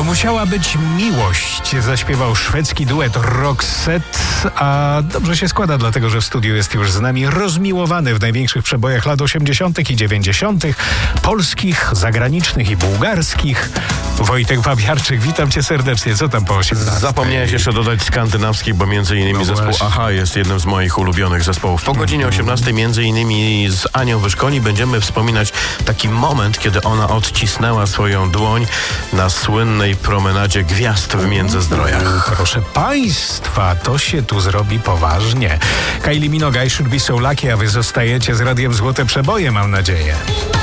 To musiała być miłość, zaśpiewał szwedzki duet Roxette, a dobrze się składa, dlatego że w studiu jest już z nami rozmiłowany w największych przebojach lat 80. i 90. polskich, zagranicznych i bułgarskich Wojtek Babiarczyk. Witam cię serdecznie. Co tam po 18? Zapomniałeś jeszcze dodać skandynawski, bo między innymi zespół Aha jest jednym z moich ulubionych zespołów. Po godzinie 18 między innymi z Anią Wyszkoli będziemy wspominać taki moment, kiedy ona odcisnęła swoją dłoń na słynnej promenadzie gwiazd w Międzyzdrojach. Proszę państwa, to się tu zrobi poważnie. Kylie Minogue, I Should Be So Lucky, a wy zostajecie z Radiem Złote Przeboje, mam nadzieję.